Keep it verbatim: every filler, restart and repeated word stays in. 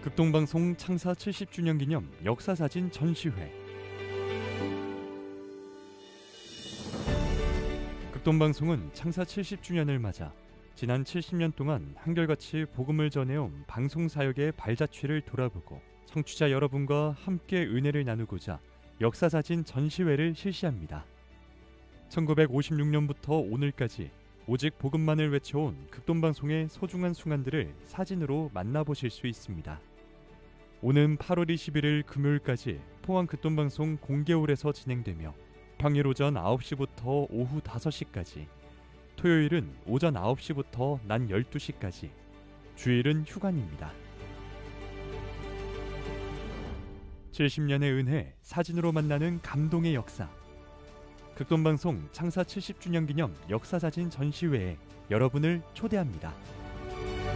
극동방송 창사 칠십 주년 기념 역사사진 전시회. 극동방송은 창사 칠십 주년을 맞아 지난 칠십 년 동안 한결같이 복음을 전해온 방송사역의 발자취를 돌아보고 청취자 여러분과 함께 은혜를 나누고자 역사사진 전시회를 실시합니다. 천구백오십육 년부터 오늘까지 오직 복음만을 외쳐온 극동방송의 소중한 순간들을 사진으로 만나보실 수 있습니다. 오는 팔월 이십일일 금요일까지 포항 극동방송 공개홀에서 진행되며 평일 오전 아홉 시부터 오후 다섯 시까지, 토요일은 오전 아홉 시부터 낮 열두 시까지, 주일은 휴관입니다. 칠십 년의 은혜, 사진으로 만나는 감동의 역사. 극동방송 창사 칠십 주년 기념 역사사진 전시회에 여러분을 초대합니다.